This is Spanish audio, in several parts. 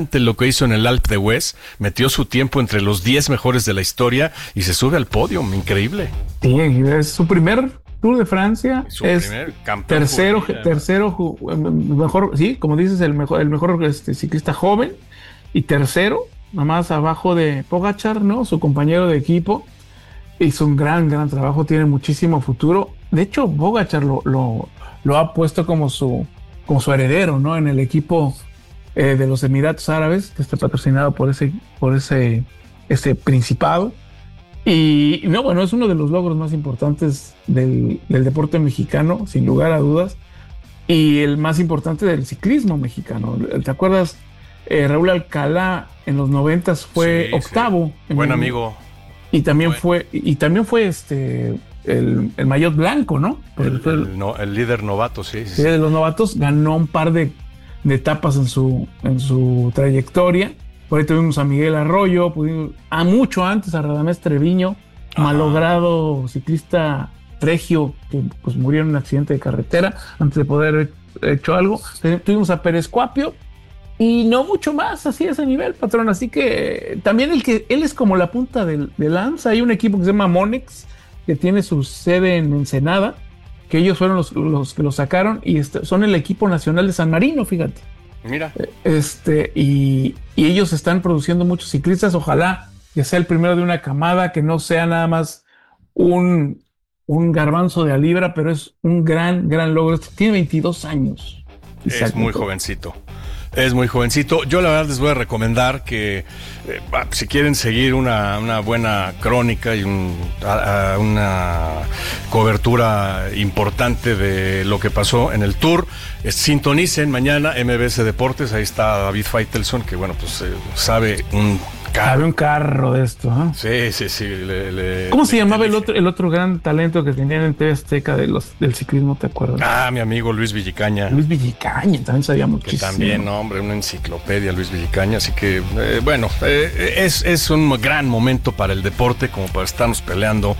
lo que hizo en el Alpe d'Huez, metió su tiempo entre los 10 mejores de la historia y se sube al podio, increíble. Sí, es su primer Tour de Francia, es primer campeón tercero, mejor, sí, como dices, el mejor ciclista joven, y tercero, nomás abajo de Pogačar, ¿no? Su compañero de equipo. Hizo un gran trabajo, tiene muchísimo futuro. De hecho, Pogačar lo ha puesto como su heredero, ¿no? En el equipo de los Emiratos Árabes, que está patrocinado por ese principado. Y no, bueno, es uno de los logros más importantes del deporte mexicano, sin lugar a dudas, y el más importante del ciclismo mexicano. ¿Te acuerdas? Raúl Alcalá en los 90s fue octavo. Buen amigo. Y también fue el maillot blanco, ¿no? El líder novato, sí. De los novatos, ganó un par de etapas en su trayectoria. Por ahí tuvimos a Miguel Arroyo, mucho antes a Radamés Treviño, malogrado ciclista regio que pues murió en un accidente de carretera antes de poder haber hecho algo. Tuvimos a Pérez Cuapio y no mucho más así a ese nivel, patrón. Así que también él es como la punta de lanza. Hay un equipo que se llama Monex, que tiene su sede en Ensenada, que ellos fueron los que lo sacaron y son el equipo nacional de San Marino, fíjate. Mira. Y ellos están produciendo muchos ciclistas. Ojalá que sea el primero de una camada, que no sea nada más un garbanzo de a libra, pero es un gran logro. Tiene 22 años. Es muy jovencito. Es muy jovencito. Yo la verdad les voy a recomendar que si quieren seguir una buena crónica y una cobertura importante de lo que pasó en el Tour, sintonicen mañana MBS Deportes. Ahí está David Feitelson, que bueno, pues sabe un carro de esto, ¿eh? Sí. ¿Cómo se llamaba el otro gran talento que tenían en TV Azteca del ciclismo, te acuerdas? Mi amigo Luis Villicaña. Luis Villicaña también sabía muchísimo. Que también, hombre, una enciclopedia, Luis Villicaña. Así que, es un gran momento para el deporte, como para estarnos peleando.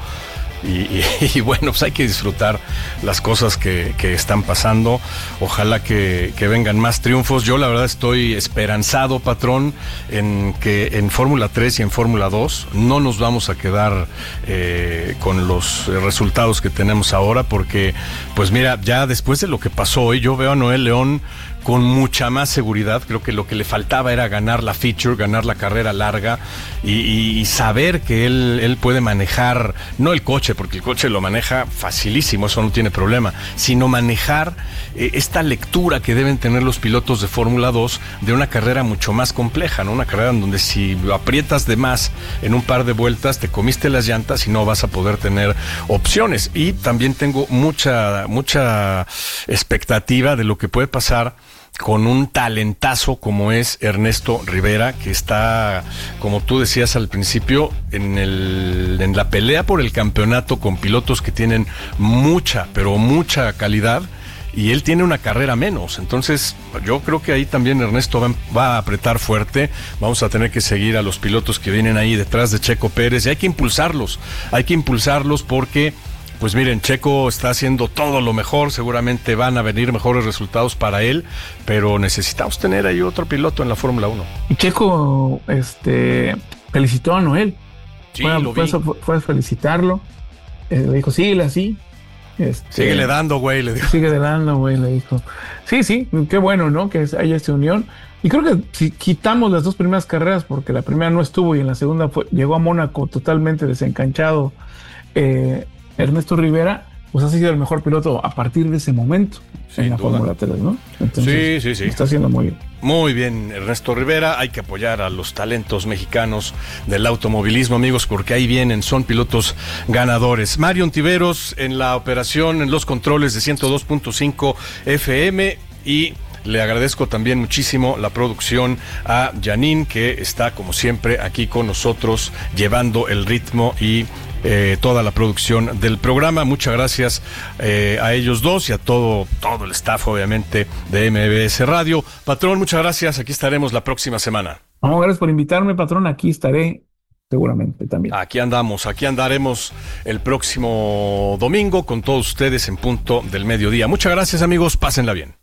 Y bueno, pues hay que disfrutar las cosas que están pasando. Ojalá que vengan más triunfos. Yo la verdad estoy esperanzado, patrón, en que en Fórmula 3 y en Fórmula 2 no nos vamos a quedar con los resultados que tenemos ahora, porque pues mira, ya después de lo que pasó hoy, yo veo a Noel León con mucha más seguridad. Creo que lo que le faltaba era ganar la feature, ganar la carrera larga y saber que él puede manejar, no el coche, porque el coche lo maneja facilísimo, eso no tiene problema, sino manejar esta lectura que deben tener los pilotos de Fórmula 2 de una carrera mucho más compleja, ¿no? Una carrera en donde si lo aprietas de más en un par de vueltas, te comiste las llantas y no vas a poder tener opciones. Y también tengo mucha expectativa de lo que puede pasar con un talentazo como es Ernesto Rivera, que está, como tú decías al principio, en la pelea por el campeonato con pilotos que tienen mucha calidad, y él tiene una carrera menos. Entonces yo creo que ahí también Ernesto va a apretar fuerte. Vamos a tener que seguir a los pilotos que vienen ahí detrás de Checo Pérez, y hay que impulsarlos porque pues miren, Checo está haciendo todo lo mejor, seguramente van a venir mejores resultados para él, pero necesitamos tener ahí otro piloto en la Fórmula 1. Y Checo felicitó a Noel. Sí, lo vi. Fue a felicitarlo. Le dijo, síguele así. Síguele dando, güey, le dijo. Síguele dando, güey, le dijo. Sí, qué bueno, ¿no? Que haya esta unión. Y creo que si quitamos las dos primeras carreras, porque la primera no estuvo y en la segunda llegó a Mónaco totalmente desencanchado, Ernesto Rivera, pues ha sido el mejor piloto a partir de ese momento en la Fórmula 3, ¿no? Entonces, sí. Está haciendo muy bien. Muy bien, Ernesto Rivera. Hay que apoyar a los talentos mexicanos del automovilismo, amigos, porque ahí vienen, son pilotos ganadores. Mario Ontiveros en la operación, en los controles de 102.5 FM, y le agradezco también muchísimo la producción a Janine, que está como siempre aquí con nosotros llevando el ritmo y toda la producción del programa. Muchas gracias a ellos dos y a todo el staff, obviamente, de MBS Radio. Patrón, muchas gracias. Aquí estaremos la próxima semana. Gracias por invitarme, patrón. Aquí estaré seguramente también. Aquí andaremos el próximo domingo con todos ustedes en punto del mediodía. Muchas gracias, amigos. Pásenla bien.